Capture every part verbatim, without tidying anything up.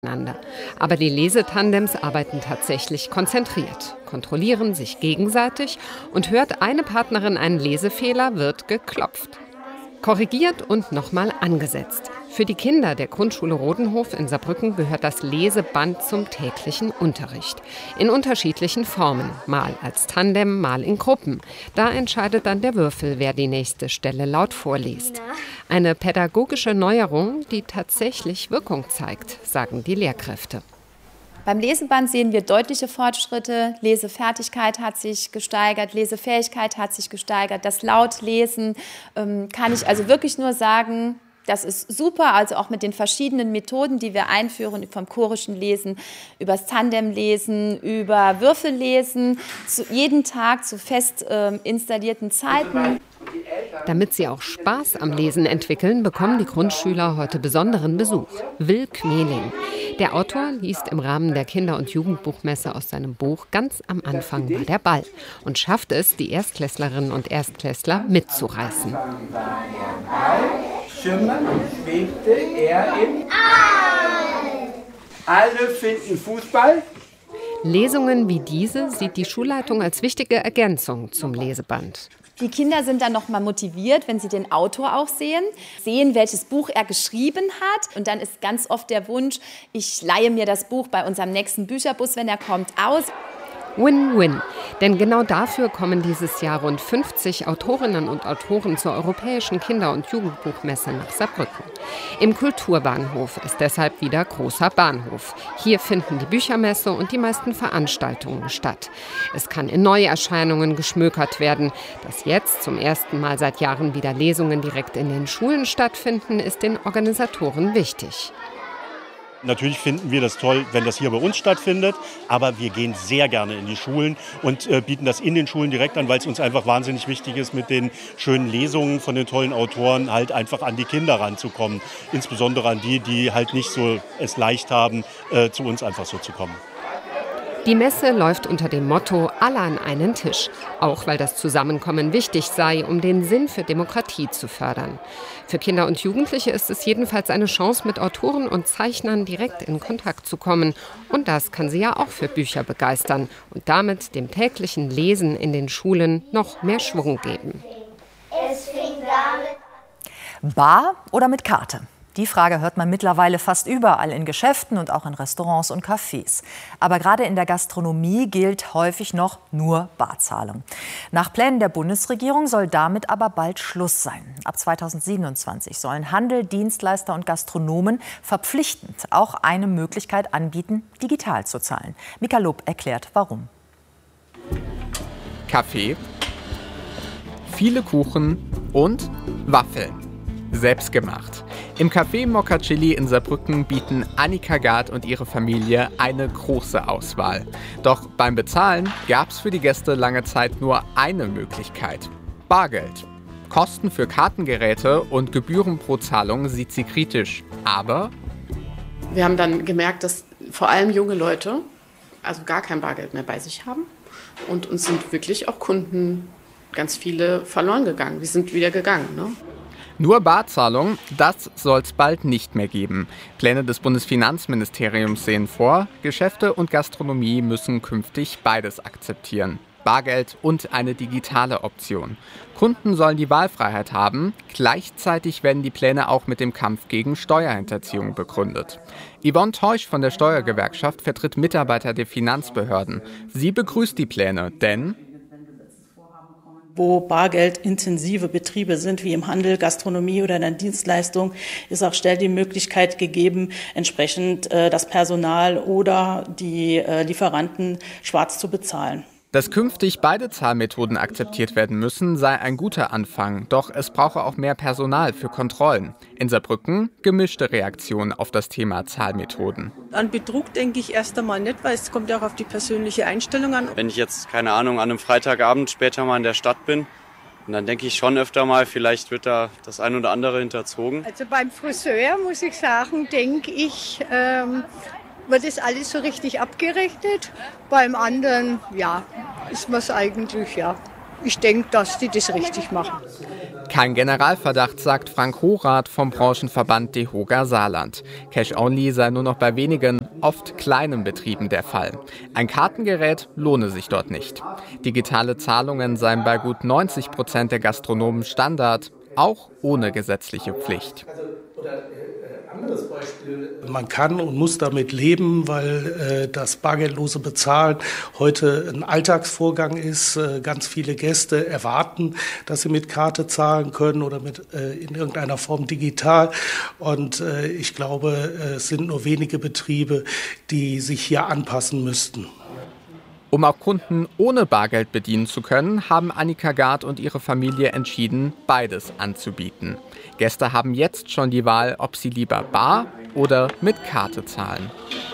Aber die Lesetandems arbeiten tatsächlich konzentriert, kontrollieren sich gegenseitig und hört eine Partnerin einen Lesefehler, wird geklopft. Korrigiert und nochmal angesetzt. Für die Kinder der Grundschule Rodenhof in Saarbrücken gehört das Leseband zum täglichen Unterricht. In unterschiedlichen Formen, mal als Tandem, mal in Gruppen. Da entscheidet dann der Würfel, wer die nächste Stelle laut vorliest. Eine pädagogische Neuerung, die tatsächlich Wirkung zeigt, sagen die Lehrkräfte. Beim Leseband sehen wir deutliche Fortschritte. Lesefertigkeit hat sich gesteigert, Lesefähigkeit hat sich gesteigert. Das Lautlesen ähm, kann ich also wirklich nur sagen, das ist super, also auch mit den verschiedenen Methoden, die wir einführen, vom chorischen Lesen, übers Tandemlesen, über Würfellesen, zu, jeden Tag zu fest äh, installierten Zeiten. Damit sie auch Spaß am Lesen entwickeln, bekommen die Grundschüler heute besonderen Besuch. Will Kmeling. Der Autor liest im Rahmen der Kinder- und Jugendbuchmesse aus seinem Buch Ganz am Anfang war der Ball und schafft es, die Erstklässlerinnen und Erstklässler mitzureißen. Schimmern schwebte er im All. Alle finden Fußball. Lesungen wie diese sieht die Schulleitung als wichtige Ergänzung zum Leseband. Die Kinder sind dann noch mal motiviert, wenn sie den Autor auch sehen, sehen, welches Buch er geschrieben hat. Und dann ist ganz oft der Wunsch, ich leihe mir das Buch bei unserem nächsten Bücherbus, wenn er kommt, aus. Win-win. Denn genau dafür kommen dieses Jahr rund fünfzig Autorinnen und Autoren zur Europäischen Kinder- und Jugendbuchmesse nach Saarbrücken. Im Kulturbahnhof ist deshalb wieder großer Bahnhof. Hier finden die Büchermesse und die meisten Veranstaltungen statt. Es kann in Neuerscheinungen geschmökert werden. Dass jetzt zum ersten Mal seit Jahren wieder Lesungen direkt in den Schulen stattfinden, ist den Organisatoren wichtig. Natürlich finden wir das toll, wenn das hier bei uns stattfindet, aber wir gehen sehr gerne in die Schulen und äh, bieten das in den Schulen direkt an, weil es uns einfach wahnsinnig wichtig ist, mit den schönen Lesungen von den tollen Autoren halt einfach an die Kinder ranzukommen. Insbesondere an die, die halt nicht so es leicht haben, äh, zu uns einfach so zu kommen. Die Messe läuft unter dem Motto Alle an einen Tisch, auch weil das Zusammenkommen wichtig sei, um den Sinn für Demokratie zu fördern. Für Kinder und Jugendliche ist es jedenfalls eine Chance, mit Autoren und Zeichnern direkt in Kontakt zu kommen. Und das kann sie ja auch für Bücher begeistern und damit dem täglichen Lesen in den Schulen noch mehr Schwung geben. Es fing damit Bar oder mit Karte? Die Frage hört man mittlerweile fast überall in Geschäften und auch in Restaurants und Cafés. Aber gerade in der Gastronomie gilt häufig noch nur Barzahlung. Nach Plänen der Bundesregierung soll damit aber bald Schluss sein. Ab zweitausendsiebenundzwanzig sollen Handel, Dienstleister und Gastronomen verpflichtend auch eine Möglichkeit anbieten, digital zu zahlen. Mika Lob erklärt, warum. Kaffee, viele Kuchen und Waffeln. Selbstgemacht. Im Café Moccacilli in Saarbrücken bieten Annika Gard und ihre Familie eine große Auswahl. Doch beim Bezahlen gab es für die Gäste lange Zeit nur eine Möglichkeit: Bargeld. Kosten für Kartengeräte und Gebühren pro Zahlung sieht sie kritisch. Aber wir haben dann gemerkt, dass vor allem junge Leute also gar kein Bargeld mehr bei sich haben. Und uns sind wirklich auch Kunden, ganz viele, verloren gegangen. Wir sind wieder gegangen, ne? Nur Barzahlung, das soll es bald nicht mehr geben. Pläne des Bundesfinanzministeriums sehen vor, Geschäfte und Gastronomie müssen künftig beides akzeptieren. Bargeld und eine digitale Option. Kunden sollen die Wahlfreiheit haben. Gleichzeitig werden die Pläne auch mit dem Kampf gegen Steuerhinterziehung begründet. Yvonne Teusch von der Steuergewerkschaft vertritt Mitarbeiter der Finanzbehörden. Sie begrüßt die Pläne, denn wo bargeldintensive Betriebe sind, wie im Handel, Gastronomie oder in der Dienstleistung, ist auch schnell die Möglichkeit gegeben, entsprechend äh, das Personal oder die äh, Lieferanten schwarz zu bezahlen. Dass künftig beide Zahlmethoden akzeptiert werden müssen, sei ein guter Anfang. Doch es brauche auch mehr Personal für Kontrollen. In Saarbrücken gemischte Reaktionen auf das Thema Zahlmethoden. An Betrug denke ich erst einmal nicht, weil es kommt ja auch auf die persönliche Einstellung an. Wenn ich jetzt, keine Ahnung, an einem Freitagabend später mal in der Stadt bin, und dann denke ich schon öfter mal, vielleicht wird da das ein oder andere hinterzogen. Also beim Friseur, muss ich sagen, denke ich, ähm, wird das alles so richtig abgerechnet. Beim anderen, ja, ist man es eigentlich, ja. ich denke, dass die das richtig machen. Kein Generalverdacht, sagt Frank Horath vom Branchenverband DEHOGA Saarland. Cash-Only sei nur noch bei wenigen, oft kleinen Betrieben der Fall. Ein Kartengerät lohne sich dort nicht. Digitale Zahlungen seien bei gut neunzig Prozent der Gastronomen Standard, auch ohne gesetzliche Pflicht. Anderes Beispiel. Man kann und muss damit leben, weil äh, das bargeldlose Bezahlen heute ein Alltagsvorgang ist. Äh, ganz viele Gäste erwarten, dass sie mit Karte zahlen können oder mit äh, in irgendeiner Form digital. Und äh, ich glaube, äh, es sind nur wenige Betriebe, die sich hier anpassen müssten. Um auch Kunden ohne Bargeld bedienen zu können, haben Annika Gard und ihre Familie entschieden, beides anzubieten. Gäste haben jetzt schon die Wahl, ob sie lieber bar oder mit Karte zahlen.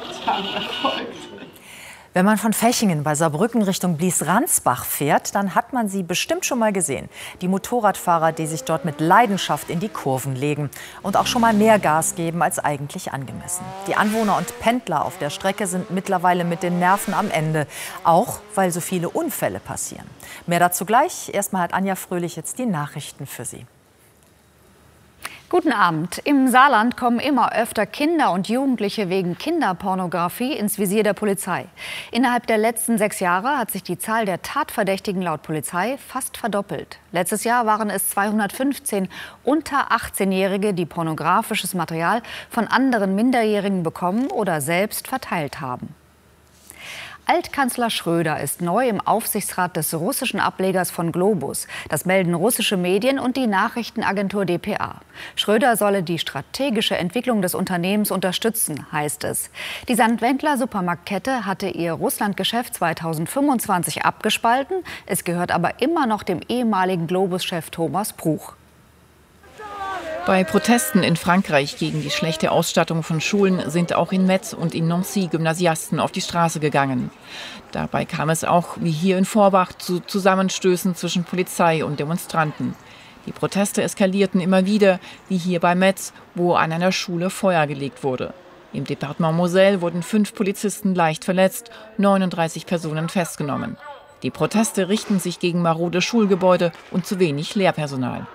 Wenn man von Fechingen bei Saarbrücken Richtung Blies-Ransbach fährt, dann hat man sie bestimmt schon mal gesehen. Die Motorradfahrer, die sich dort mit Leidenschaft in die Kurven legen und auch schon mal mehr Gas geben als eigentlich angemessen. Die Anwohner und Pendler auf der Strecke sind mittlerweile mit den Nerven am Ende, auch weil so viele Unfälle passieren. Mehr dazu gleich. Erstmal hat Anja Fröhlich jetzt die Nachrichten für Sie. Guten Abend. Im Saarland kommen immer öfter Kinder und Jugendliche wegen Kinderpornografie ins Visier der Polizei. Innerhalb der letzten sechs Jahre hat sich die Zahl der Tatverdächtigen laut Polizei fast verdoppelt. Letztes Jahr waren es zweihundertfünfzehn unter achtzehnjährige, die pornografisches Material von anderen Minderjährigen bekommen oder selbst verteilt haben. Altkanzler Schröder ist neu im Aufsichtsrat des russischen Ablegers von Globus. Das melden russische Medien und die Nachrichtenagentur D P A. Schröder solle die strategische Entwicklung des Unternehmens unterstützen, heißt es. Die Sandwendler-Supermarktkette hatte ihr Russlandgeschäft zweitausendfünfundzwanzig abgespalten. Es gehört aber immer noch dem ehemaligen Globus-Chef Thomas Bruch. Bei Protesten in Frankreich gegen die schlechte Ausstattung von Schulen sind auch in Metz und in Nancy Gymnasiasten auf die Straße gegangen. Dabei kam es auch, wie hier in Forbach, zu Zusammenstößen zwischen Polizei und Demonstranten. Die Proteste eskalierten immer wieder, wie hier bei Metz, wo an einer Schule Feuer gelegt wurde. Im Departement Moselle wurden fünf Polizisten leicht verletzt, neununddreißig Personen festgenommen. Die Proteste richten sich gegen marode Schulgebäude und zu wenig Lehrpersonal.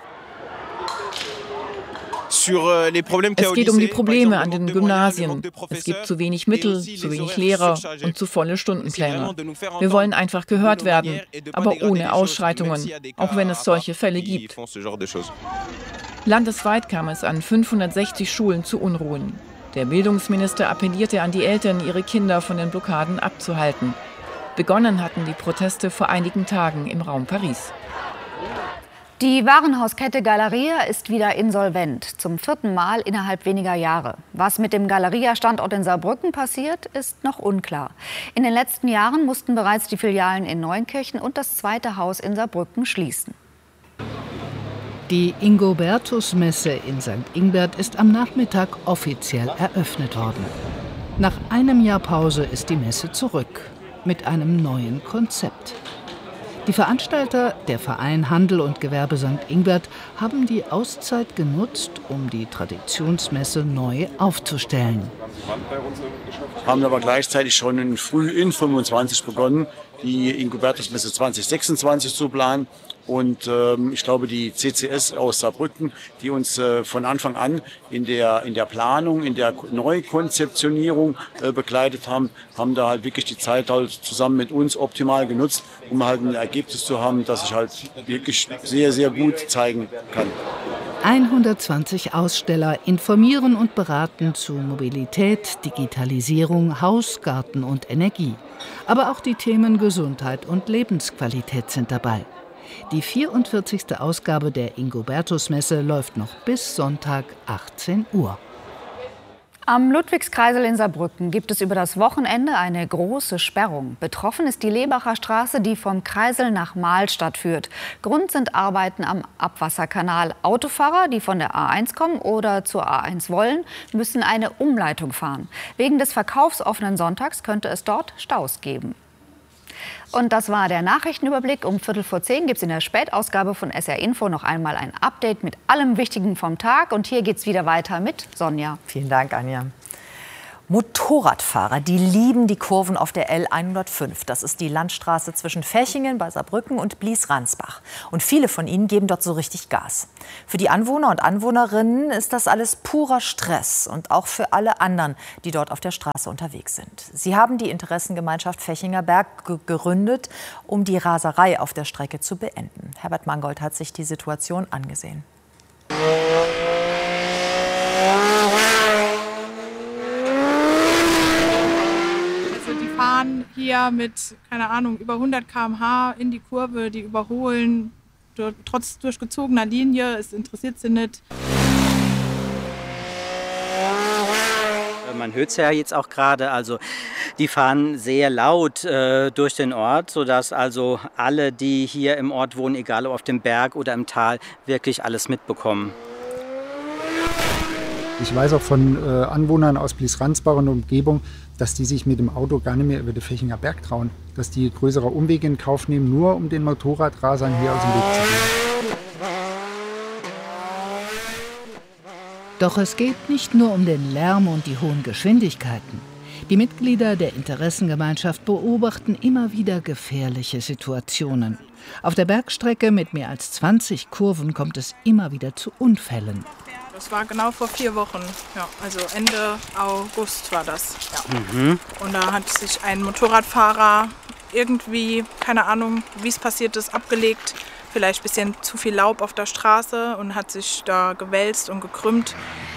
Es geht um die Probleme an den Gymnasien. Es gibt zu wenig Mittel, zu wenig Lehrer und zu volle Stundenpläne. Wir wollen einfach gehört werden, aber ohne Ausschreitungen, auch wenn es solche Fälle gibt. Landesweit kam es an fünfhundertsechzig Schulen zu Unruhen. Der Bildungsminister appellierte an die Eltern, ihre Kinder von den Blockaden abzuhalten. Begonnen hatten die Proteste vor einigen Tagen im Raum Paris. Die Warenhauskette Galeria ist wieder insolvent, zum vierten Mal innerhalb weniger Jahre. Was mit dem Galeria-Standort in Saarbrücken passiert, ist noch unklar. In den letzten Jahren mussten bereits die Filialen in Neunkirchen und das zweite Haus in Saarbrücken schließen. Die Ingobertus-Messe in Sankt Ingbert ist am Nachmittag offiziell eröffnet worden. Nach einem Jahr Pause ist die Messe zurück mit einem neuen Konzept. Die Veranstalter, der Verein Handel und Gewerbe Sankt Ingbert, haben die Auszeit genutzt, um die Traditionsmesse neu aufzustellen. Wir haben aber gleichzeitig schon in früh in fünfundzwanzig begonnen, die Ingobertus-Messe zwanzig sechsundzwanzig zu planen. Und ähm, ich glaube, die C C S aus Saarbrücken, die uns äh, von Anfang an in der, in der Planung, in der Neukonzeptionierung äh, begleitet haben, haben da halt wirklich die Zeit halt zusammen mit uns optimal genutzt, um halt ein Ergebnis zu haben, das sich halt wirklich sehr, sehr gut zeigen kann. hundertzwanzig Aussteller informieren und beraten zu Mobilität, Digitalisierung, Haus, Garten und Energie. Aber auch die Themen Gesundheit und Lebensqualität sind dabei. Die vierundvierzigste Ausgabe der Ingobertus-Messe läuft noch bis Sonntag achtzehn Uhr. Am Ludwigskreisel in Saarbrücken gibt es über das Wochenende eine große Sperrung. Betroffen ist die Lebacher Straße, die vom Kreisel nach Mahlstadt führt. Grund sind Arbeiten am Abwasserkanal. Autofahrer, die von der A eins kommen oder zur A eins wollen, müssen eine Umleitung fahren. Wegen des verkaufsoffenen Sonntags könnte es dort Staus geben. Und das war der Nachrichtenüberblick. Um Viertel vor zehn gibt es in der Spätausgabe von S R Info noch einmal ein Update mit allem Wichtigen vom Tag. Und hier geht es wieder weiter mit Sonja. Vielen Dank, Anja. Motorradfahrer, die lieben die Kurven auf der L hundertfünf. Das ist die Landstraße zwischen Fechingen bei Saarbrücken und Blies-Ransbach. Und viele von ihnen geben dort so richtig Gas. Für die Anwohner und Anwohnerinnen ist das alles purer Stress. Und auch für alle anderen, die dort auf der Straße unterwegs sind. Sie haben die Interessengemeinschaft Fechinger Berg gegründet, um die Raserei auf der Strecke zu beenden. Herbert Mangold hat sich die Situation angesehen. Fahren hier mit, keine Ahnung, über hundert Kilometer pro Stunde in die Kurve, die überholen, trotz durchgezogener Linie, es interessiert sie nicht. Man hört es ja jetzt auch gerade, also die fahren sehr laut äh, durch den Ort, sodass also alle, die hier im Ort wohnen, egal ob auf dem Berg oder im Tal, wirklich alles mitbekommen. Ich weiß auch von äh, Anwohnern aus Blies-Ransbach und Umgebung, dass die sich mit dem Auto gar nicht mehr über den Fechinger Berg trauen. Dass die größere Umwege in Kauf nehmen, nur um den Motorradrasern hier aus dem Weg zu gehen. Doch es geht nicht nur um den Lärm und die hohen Geschwindigkeiten. Die Mitglieder der Interessengemeinschaft beobachten immer wieder gefährliche Situationen. Auf der Bergstrecke mit mehr als zwanzig Kurven kommt es immer wieder zu Unfällen. Das war genau vor vier Wochen, ja, also Ende August war das. Ja. Mhm. Und da hat sich ein Motorradfahrer irgendwie, keine Ahnung, wie es passiert ist, abgelegt. Vielleicht ein bisschen zu viel Laub auf der Straße und hat sich da gewälzt und gekrümmt.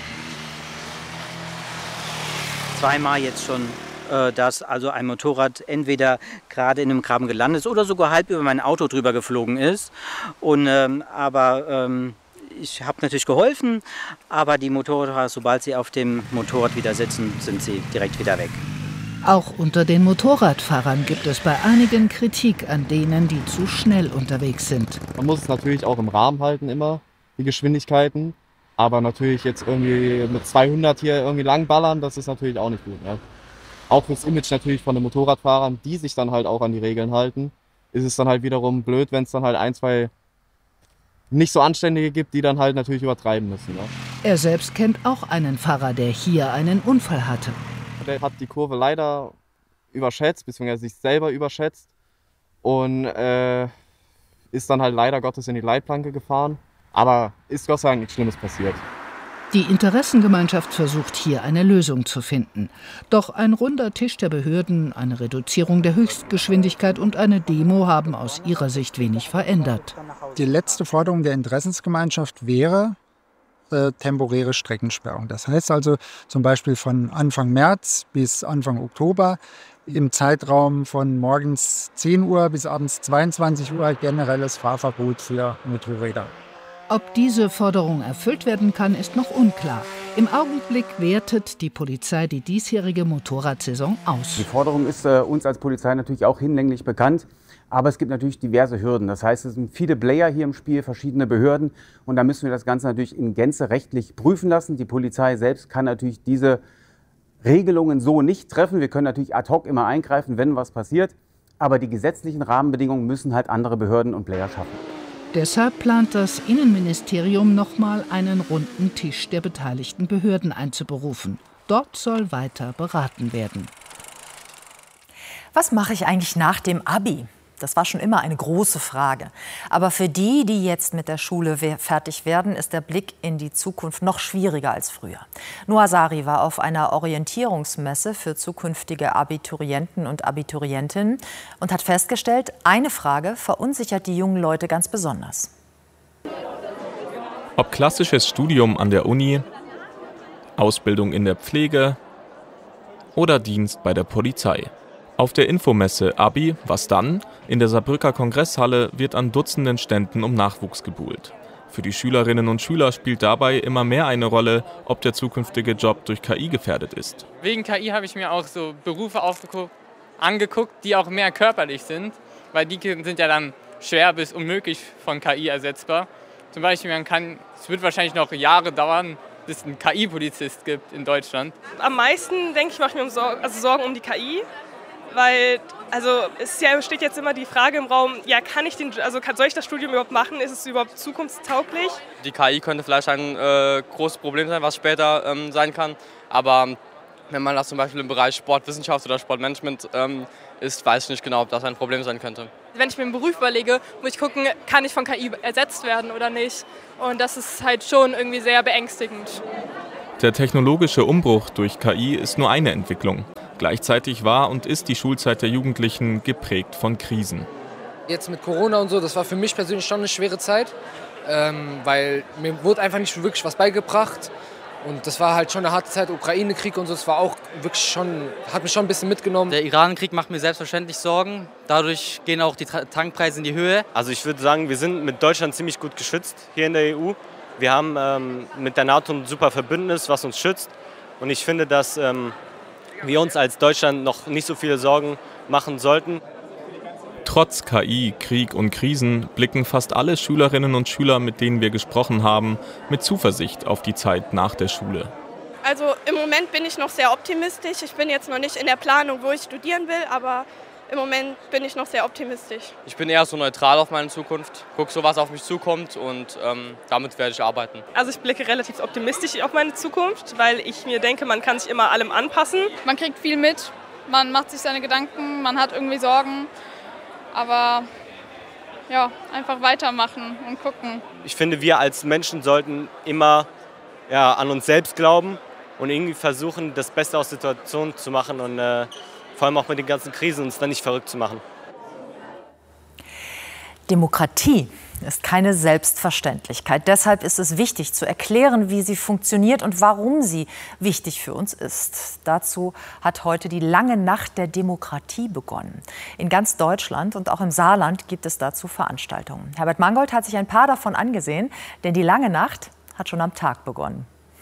Zweimal jetzt schon, äh, dass also ein Motorrad entweder gerade in einem Graben gelandet ist oder sogar halb über mein Auto drüber geflogen ist. Und, ähm, aber ähm, ich habe natürlich geholfen, aber die Motorradfahrer, sobald sie auf dem Motorrad wieder sitzen, sind sie direkt wieder weg. Auch unter den Motorradfahrern gibt es bei einigen Kritik an denen, die zu schnell unterwegs sind. Man muss es natürlich auch im Rahmen halten immer, die Geschwindigkeiten. Aber natürlich jetzt irgendwie mit zweihundert hier irgendwie langballern, das ist natürlich auch nicht gut. Ne? Auch fürs Image natürlich von den Motorradfahrern, die sich dann halt auch an die Regeln halten, ist es dann halt wiederum blöd, wenn es dann halt ein, zwei nicht so Anständige gibt, die dann halt natürlich übertreiben müssen. Ne? Er selbst kennt auch einen Fahrer, der hier einen Unfall hatte. Der hat die Kurve leider überschätzt, beziehungsweise sich selber überschätzt und äh, ist dann halt leider Gottes in die Leitplanke gefahren. Aber ist Gott sei Dank nichts Schlimmes passiert. Die Interessengemeinschaft versucht hier eine Lösung zu finden. Doch ein runder Tisch der Behörden, eine Reduzierung der Höchstgeschwindigkeit und eine Demo haben aus ihrer Sicht wenig verändert. Die letzte Forderung der Interessengemeinschaft wäre äh, temporäre Streckensperrung. Das heißt also zum Beispiel von Anfang März bis Anfang Oktober im Zeitraum von morgens zehn Uhr bis abends zweiundzwanzig Uhr generelles Fahrverbot für Motorräder. Ob diese Forderung erfüllt werden kann, ist noch unklar. Im Augenblick wertet die Polizei die diesjährige Motorradsaison aus. Die Forderung ist äh, uns als Polizei natürlich auch hinlänglich bekannt. Aber es gibt natürlich diverse Hürden. Das heißt, es sind viele Player hier im Spiel, verschiedene Behörden. Und da müssen wir das Ganze natürlich in Gänze rechtlich prüfen lassen. Die Polizei selbst kann natürlich diese Regelungen so nicht treffen. Wir können natürlich ad hoc immer eingreifen, wenn was passiert. Aber die gesetzlichen Rahmenbedingungen müssen halt andere Behörden und Player schaffen. Deshalb plant das Innenministerium nochmal einen runden Tisch der beteiligten Behörden einzuberufen. Dort soll weiter beraten werden. Was mache ich eigentlich nach dem Abi? Das war schon immer eine große Frage. Aber für die, die jetzt mit der Schule fertig werden, ist der Blick in die Zukunft noch schwieriger als früher. Noah Sari war auf einer Orientierungsmesse für zukünftige Abiturienten und Abiturientinnen und hat festgestellt, eine Frage verunsichert die jungen Leute ganz besonders. Ob klassisches Studium an der Uni, Ausbildung in der Pflege oder Dienst bei der Polizei. Auf der Infomesse Abi, was dann? In der Saarbrücker Kongresshalle wird an Dutzenden Ständen um Nachwuchs gebuhlt. Für die Schülerinnen und Schüler spielt dabei immer mehr eine Rolle, ob der zukünftige Job durch K I gefährdet ist. Wegen K I habe ich mir auch so Berufe aufgeguckt, angeguckt, die auch mehr körperlich sind, weil die sind ja dann schwer bis unmöglich von K I ersetzbar. Zum Beispiel, man kann, es wird wahrscheinlich noch Jahre dauern, bis es einen K I-Polizist gibt in Deutschland. Am meisten, denke ich, mache ich mir um Sorgen, also Sorgen um die K I. Weil, also es ja, steht jetzt immer die Frage im Raum, ja, kann ich den, also kann, soll ich das Studium überhaupt machen? Ist es überhaupt zukunftstauglich? Die K I könnte vielleicht ein äh, großes Problem sein, was später ähm, sein kann. Aber Wenn man das zum Beispiel im Bereich Sportwissenschaft oder Sportmanagement ähm, ist, weiß ich nicht genau, ob das ein Problem sein könnte. Wenn ich mir einen Beruf überlege, muss ich gucken, kann ich von K I ersetzt werden oder nicht. Und das ist halt schon irgendwie sehr beängstigend. Der technologische Umbruch durch K I ist nur eine Entwicklung. Gleichzeitig war und ist die Schulzeit der Jugendlichen geprägt von Krisen. Jetzt mit Corona und so, das war für mich persönlich schon eine schwere Zeit, ähm, weil mir wurde einfach nicht wirklich was beigebracht. Und das war halt schon eine harte Zeit, Ukraine-Krieg und so, das war auch wirklich schon, hat mich schon ein bisschen mitgenommen. Der Iran-Krieg macht mir selbstverständlich Sorgen. Dadurch gehen auch die Tankpreise in die Höhe. Also ich würde sagen, wir sind mit Deutschland ziemlich gut geschützt hier in der E U. Wir haben ähm, mit der NATO ein super Verbündnis, was uns schützt. Und ich finde, dass ähm, wir uns als Deutschland noch nicht so viele Sorgen machen sollten. Trotz K I, Krieg und Krisen blicken fast alle Schülerinnen und Schüler, mit denen wir gesprochen haben, mit Zuversicht auf die Zeit nach der Schule. Also im Moment bin ich noch sehr optimistisch. Ich bin jetzt noch nicht in der Planung, wo ich studieren will, aber im Moment bin ich noch sehr optimistisch. Ich bin eher so neutral auf meine Zukunft, gucke so, was auf mich zukommt und ähm, damit werde ich arbeiten. Also ich blicke relativ optimistisch auf meine Zukunft, weil ich mir denke, man kann sich immer allem anpassen. Man kriegt viel mit, man macht sich seine Gedanken, man hat irgendwie Sorgen. Aber ja, einfach weitermachen und gucken. Ich finde, wir als Menschen sollten immer ja, an uns selbst glauben und irgendwie versuchen, das Beste aus der Situation zu machen und äh, vor allem auch mit den ganzen Krisen uns dann nicht verrückt zu machen. Demokratie ist keine Selbstverständlichkeit. Deshalb ist es wichtig zu erklären, wie sie funktioniert und warum sie wichtig für uns ist. Dazu hat heute die lange Nacht der Demokratie begonnen. In ganz Deutschland und auch im Saarland gibt es dazu Veranstaltungen. Herbert Mangold hat sich ein paar davon angesehen, denn die lange Nacht hat schon am Tag begonnen.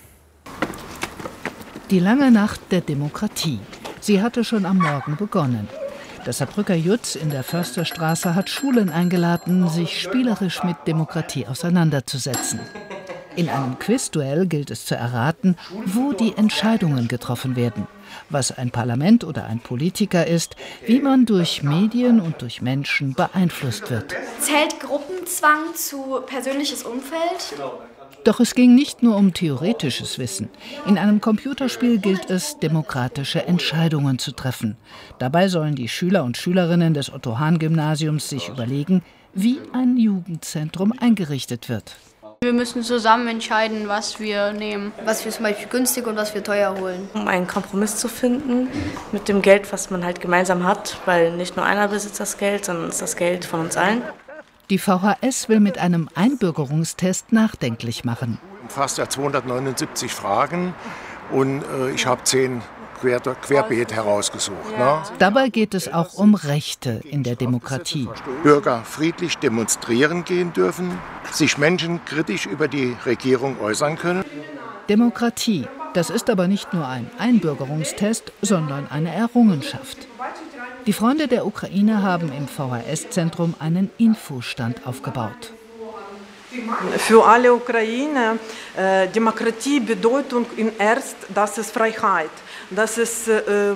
Die lange Nacht der Demokratie. Sie hatte schon am Morgen begonnen. Das Saarbrücker Jutz in der Försterstraße hat Schulen eingeladen, sich spielerisch mit Demokratie auseinanderzusetzen. In einem Quizduell gilt es zu erraten, wo die Entscheidungen getroffen werden, was ein Parlament oder ein Politiker ist, wie man durch Medien und durch Menschen beeinflusst wird. Zählt Gruppenzwang zu persönliches Umfeld? Doch es ging nicht nur um theoretisches Wissen. In einem Computerspiel gilt es, demokratische Entscheidungen zu treffen. Dabei sollen die Schüler und Schülerinnen des Otto-Hahn-Gymnasiums sich überlegen, wie ein Jugendzentrum eingerichtet wird. Wir müssen zusammen entscheiden, was wir nehmen. Was wir zum Beispiel günstig und was wir teuer holen. Um einen Kompromiss zu finden mit dem Geld, was man halt gemeinsam hat, weil nicht nur einer besitzt das Geld, sondern es ist das Geld von uns allen. Die V H S will mit einem Einbürgerungstest nachdenklich machen. Fast ja zweihundertneunundsiebzig Fragen und äh, ich habe zehn quer, querbeet herausgesucht. Ne? Dabei geht es auch um Rechte in der Demokratie. Bürger friedlich demonstrieren gehen dürfen, sich Menschen kritisch über die Regierung äußern können. Demokratie, das ist aber nicht nur ein Einbürgerungstest, sondern eine Errungenschaft. Die Freunde der Ukraine haben im V H S-Zentrum einen Infostand aufgebaut. Für alle Ukrainer äh, Demokratie Bedeutung in erst, das ist Freiheit. Das ist, äh, äh,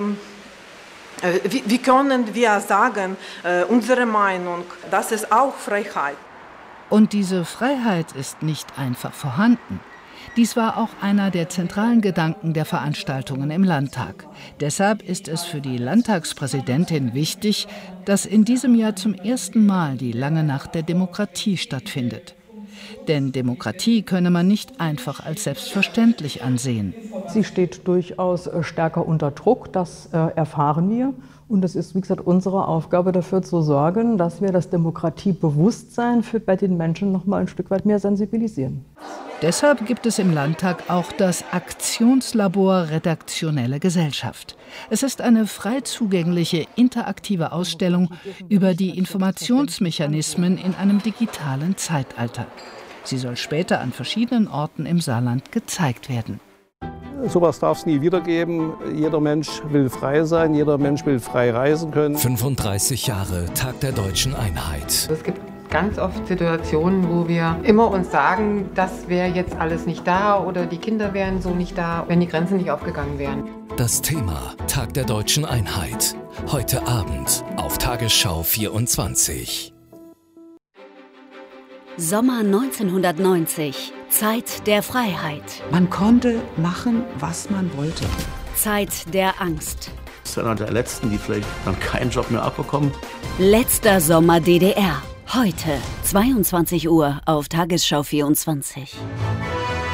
wie, wie können wir sagen, äh, unsere Meinung, das ist auch Freiheit. Und diese Freiheit ist nicht einfach vorhanden. Dies war auch einer der zentralen Gedanken der Veranstaltungen im Landtag. Deshalb ist es für die Landtagspräsidentin wichtig, dass in diesem Jahr zum ersten Mal die lange Nacht der Demokratie stattfindet. Denn Demokratie könne man nicht einfach als selbstverständlich ansehen. Sie steht durchaus stärker unter Druck, das äh, erfahren wir. Und es ist, wie gesagt, unsere Aufgabe, dafür zu sorgen, dass wir das Demokratiebewusstsein für bei den Menschen noch mal ein Stück weit mehr sensibilisieren. Deshalb gibt es im Landtag auch das Aktionslabor Redaktionelle Gesellschaft. Es ist eine frei zugängliche, interaktive Ausstellung über die Informationsmechanismen in einem digitalen Zeitalter. Sie soll später an verschiedenen Orten im Saarland gezeigt werden. Sowas darf es nie wieder geben. Jeder Mensch will frei sein, jeder Mensch will frei reisen können. fünfunddreißig Jahre Tag der Deutschen Einheit. Es gibt ganz oft Situationen, wo wir immer uns sagen, das wäre jetzt alles nicht da oder die Kinder wären so nicht da, wenn die Grenzen nicht aufgegangen wären. Das Thema Tag der Deutschen Einheit. Heute Abend auf Tagesschau vierundzwanzig. Sommer neunzehnhundertneunzig. Zeit der Freiheit. Man konnte machen, was man wollte. Zeit der Angst. Das ist einer der letzten, die vielleicht dann keinen Job mehr abbekommen. Letzter Sommer D D R. Heute, zweiundzwanzig Uhr auf Tagesschau vierundzwanzig.